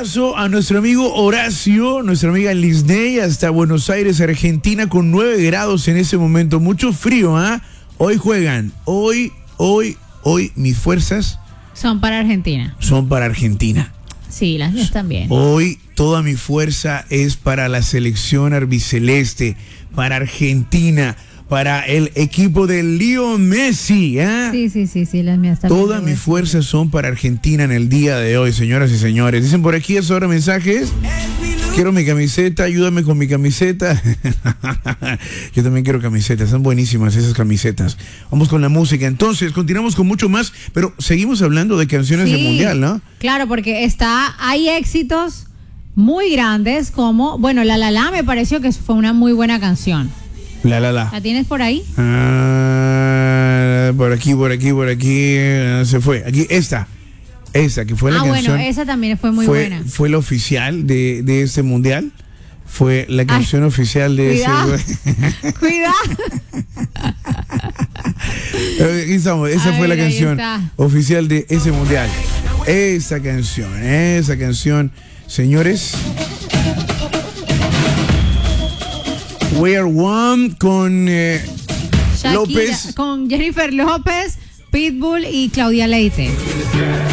abrazo a nuestro amigo Horacio, nuestra amiga Lisney, hasta Buenos Aires, Argentina, con 9 grados en ese momento. Mucho frío, ¿ah? Hoy juegan. Hoy, mis fuerzas son para Argentina. Son para Argentina. Sí, las mías también. Hoy toda mi fuerza es para la selección albiceleste, para Argentina, para el equipo de Leo Messi. Sí, las mías también. Todas mis fuerzas son para Argentina en el día de hoy, señoras y señores. Dicen por aquí, ahora mensajes. Quiero mi camiseta, ayúdame con mi camiseta. Yo también quiero camisetas, están buenísimas esas camisetas. Vamos con la música. Entonces, continuamos con mucho más, pero seguimos hablando de canciones del Mundial, ¿no? Claro, porque hay éxitos muy grandes como, bueno, La La La me pareció que fue una muy buena canción. La La La. ¿La tienes por ahí? Por aquí, se fue. Aquí, esta que fue la canción. Bueno, esa también fue muy buena. Fue la oficial de este mundial. Fue la canción oficial de ese. Cuidado. Aquí estamos, esa fue la canción oficial de ese mundial. Esa canción, señores. We Are One con Shakira, López. Con Jennifer López, Pitbull y Claudia Leite.